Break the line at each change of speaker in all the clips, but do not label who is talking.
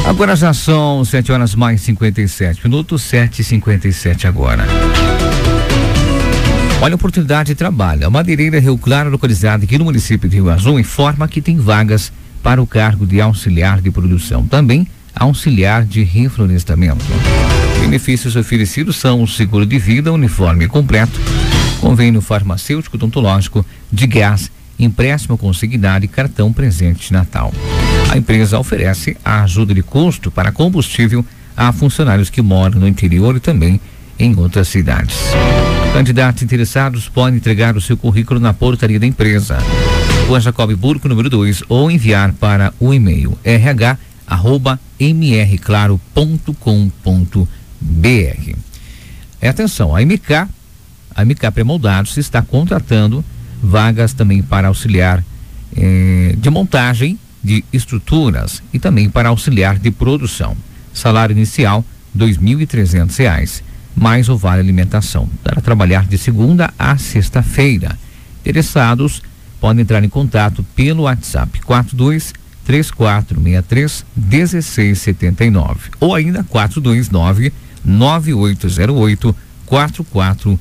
Agora já são 7h mais 57 minutos, 7h57 agora. Olha a oportunidade de trabalho. A madeireira Rio Claro, localizada aqui no município de Rio Azul, informa que tem vagas para o cargo de auxiliar de produção. Também auxiliar de reflorestamento. Benefícios oferecidos são o seguro de vida, uniforme completo, convênio farmacêutico odontológico, de gás, empréstimo consignado e cartão presente de Natal. A empresa oferece a ajuda de custo para combustível a funcionários que moram no interior e também em outras cidades. Candidatos interessados podem entregar o seu currículo na portaria da empresa, Rua Jacob Burco, número 2, ou enviar para o e-mail rh@mrclaro.com.br. Atenção, a MK Pré-Moldados está contratando vagas também para auxiliar de montagem de estruturas e também para auxiliar de produção. Salário inicial R$2.300, mais o vale alimentação, para trabalhar de segunda a sexta-feira. Interessados podem entrar em contato pelo WhatsApp 4234631679 ou ainda 429-9808-4460.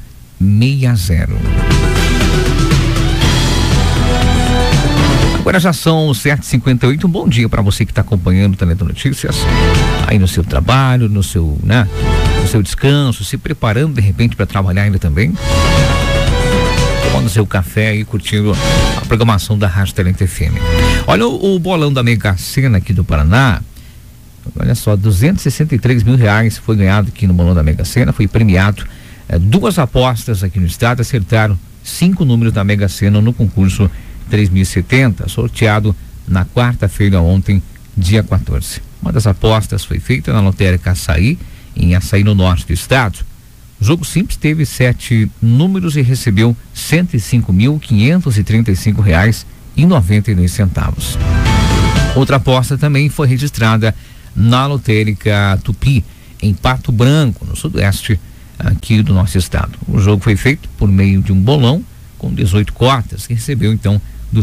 Agora já são 7h58. Um bom dia para você que está acompanhando o Talento Notícias aí no seu trabalho, no seu descanso, se preparando de repente para trabalhar ainda também, tomando seu café e curtindo a programação da Rádio Talento FM. Olha o bolão da Mega Sena aqui do Paraná. Olha só, R$263 mil foi ganhado aqui no bolão da Mega Sena. Foi premiado 2 apostas aqui no estado, acertaram 5 números da Mega Sena no concurso 3070, sorteado na quarta-feira ontem, dia 14. Uma das apostas foi feita na lotérica Açaí, em Açaí, no norte do estado. O jogo simples teve 7 números e recebeu R$105.535,92. Outra aposta também foi registrada na lotérica Tupi, em Pato Branco, no sudoeste aqui do nosso estado. O jogo foi feito por meio de um bolão com 18 cotas, que recebeu então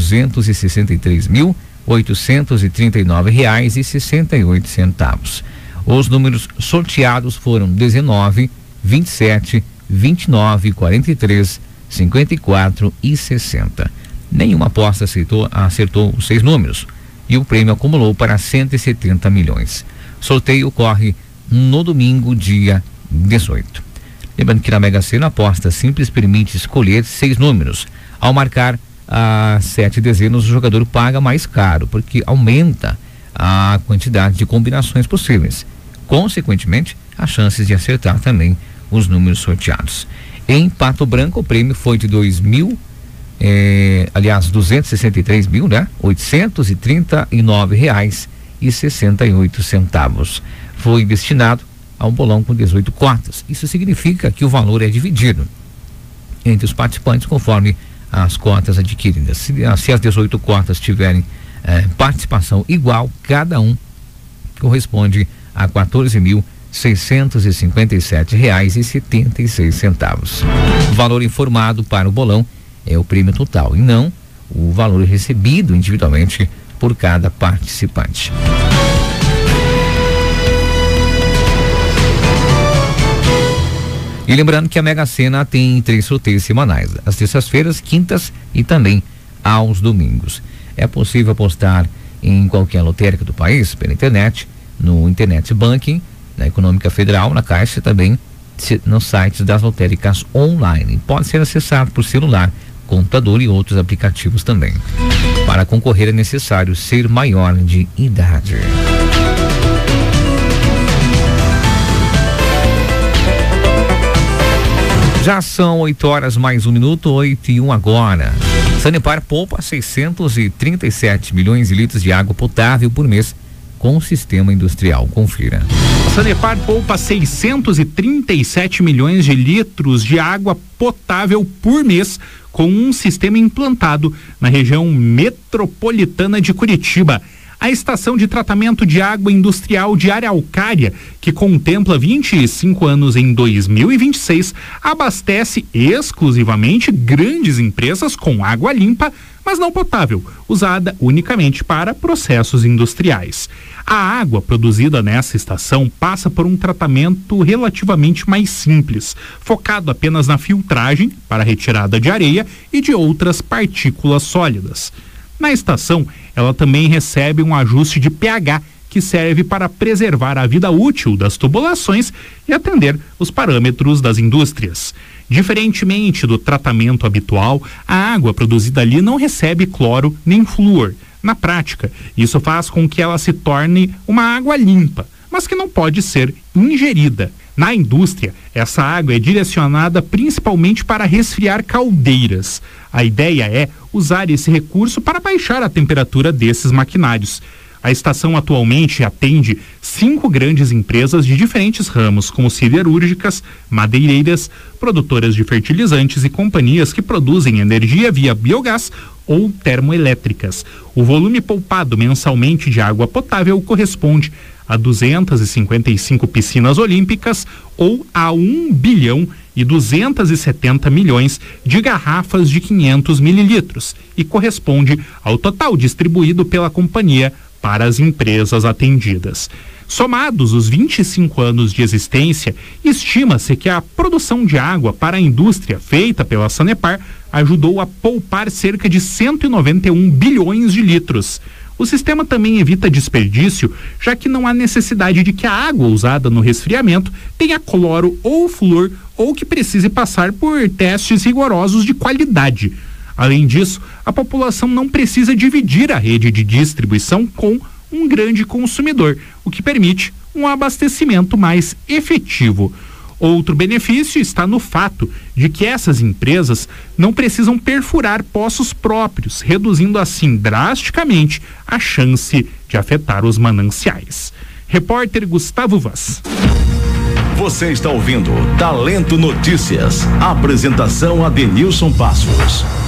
R$263.839,68. Os números sorteados foram 19, 27, 29, 43, 54 e 60. Nenhuma aposta acertou os 6 números e o prêmio acumulou para 170 milhões. Sorteio ocorre no domingo, dia 18. Lembrando que na Mega Sena a aposta simples permite escolher 6 números. Ao marcar as 7 dezenas, o jogador paga mais caro, porque aumenta a quantidade de combinações possíveis. Consequentemente, as chances de acertar também os números sorteados. Em Pato Branco, o prêmio foi de R$263.839,68. Foi destinado a um bolão com 18 cotas. Isso significa que o valor é dividido entre os participantes conforme as cotas adquiridas. Se as 18 cotas tiverem participação igual, cada um corresponde a R$14.657,76. O valor informado para o bolão é o prêmio total e não o valor recebido individualmente por cada participante. E lembrando que a Mega Sena tem 3 sorteios semanais, às terças-feiras, quintas e também aos domingos. É possível apostar em qualquer lotérica do país pela internet, no Internet Banking, na Econômica Federal, na Caixa, também nos sites das lotéricas online. Pode ser acessado por celular, computador e outros aplicativos também. Para concorrer é necessário ser maior de idade. Já são 8h mais 1 minuto, 8h01 agora. Sanepar poupa 637 milhões de litros de água potável por mês com o sistema industrial. Confira.
Sanepar poupa 637 milhões de litros de água potável por mês com um sistema implantado na região metropolitana de Curitiba. A estação de tratamento de água industrial de Araucária, que contempla 25 anos em 2026, abastece exclusivamente grandes empresas com água limpa, mas não potável, usada unicamente para processos industriais. A água produzida nessa estação passa por um tratamento relativamente mais simples, focado apenas na filtragem para retirada de areia e de outras partículas sólidas. Na estação, ela também recebe um ajuste de pH, que serve para preservar a vida útil das tubulações e atender os parâmetros das indústrias. Diferentemente do tratamento habitual, a água produzida ali não recebe cloro nem flúor. Na prática, isso faz com que ela se torne uma água limpa, mas que não pode ser ingerida. Na indústria, essa água é direcionada principalmente para resfriar caldeiras. A ideia é usar esse recurso para baixar a temperatura desses maquinários. A estação atualmente atende 5 grandes empresas de diferentes ramos, como siderúrgicas, madeireiras, produtoras de fertilizantes e companhias que produzem energia via biogás ou termoelétricas. O volume poupado mensalmente de água potável corresponde a 255 piscinas olímpicas ou a 1,270 bilhão de garrafas de 500 mililitros e corresponde ao total distribuído pela companhia para as empresas atendidas. Somados os 25 anos de existência, estima-se que a produção de água para a indústria feita pela Sanepar ajudou a poupar cerca de 191 bilhões de litros. O sistema também evita desperdício, já que não há necessidade de que a água usada no resfriamento tenha cloro ou flúor ou que precise passar por testes rigorosos de qualidade. Além disso, a população não precisa dividir a rede de distribuição com um grande consumidor, o que permite um abastecimento mais efetivo. Outro benefício está no fato de que essas empresas não precisam perfurar poços próprios, reduzindo assim drasticamente a chance de afetar os mananciais. Repórter Gustavo Vaz.
Você está ouvindo Talento Notícias. Apresentação Adenilson Passos.